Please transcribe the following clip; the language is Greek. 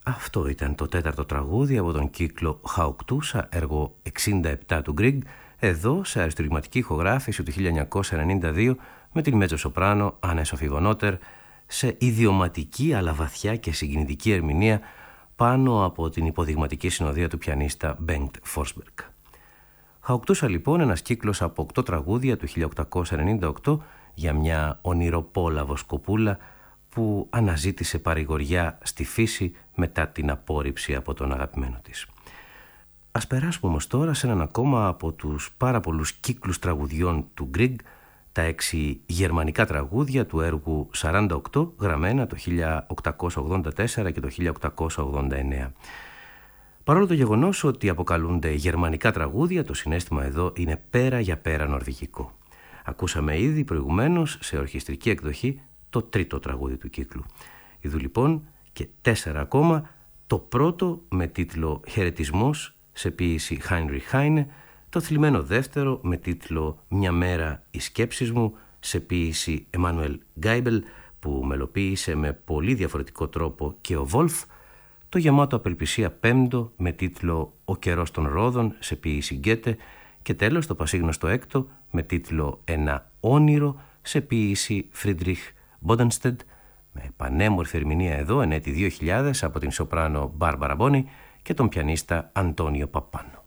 Αυτό ήταν το τέταρτο τραγούδι από τον κύκλο Χαουκτούσα, έργο 67 του Γκριγκ, εδώ σε αριστουργηματική ηχογράφηση του 1992 με την μέτσο-σοπράνο Άννα Σοφή Βονότερ σε ιδιωματική αλλά βαθιά και συγκινητική ερμηνεία πάνω από την υποδειγματική συνοδεία του πιανίστα Μπένκτ Φόρσμπεργκ. Χαουκτούσα λοιπόν, ένας κύκλος από 8 τραγούδια του 1898 για μια ονειροπόλαβο σκοπούλα που αναζήτησε παρηγοριά στη φύση μετά την απόρριψη από τον αγαπημένο της. Ας περάσουμε όμως τώρα σε έναν ακόμα από τους πάρα πολλούς κύκλους τραγουδιών του Γκριγκ, τα 6 γερμανικά τραγούδια του έργου 48, γραμμένα το 1884 και το 1889. Παρόλο το γεγονός ότι αποκαλούνται γερμανικά τραγούδια, το συναίσθημα εδώ είναι πέρα για πέρα νορβηγικό. Ακούσαμε ήδη προηγουμένως σε ορχιστρική εκδοχή το τρίτο τραγούδι του κύκλου. Είδου λοιπόν και 4 ακόμα, το πρώτο με τίτλο «Χαιρετισμός» σε ποίηση Heinrich Heine, το θλιμμένο δεύτερο με τίτλο «Μια μέρα οι σκέψεις μου» σε ποίηση Εμμανουέλ Γκάιμπελ, που μελοποίησε με πολύ διαφορετικό τρόπο και ο Βόλφ, το γεμάτο απελπισία πέμπτο με τίτλο «Ο καιρός των Ρόδων» σε ποίηση Γκέτε και τέλος το πασίγνωστο έκτο με τίτλο «Ένα όνειρο» σε ποίηση Φρίντριχ Μπόντενστεντ, με πανέμορφη ερμηνεία εδώ εν έτη 2000 από την σοπράνο Μπάρμπαρα Μπόνι και τον πιανίστα Αντώνιο Παπάνο.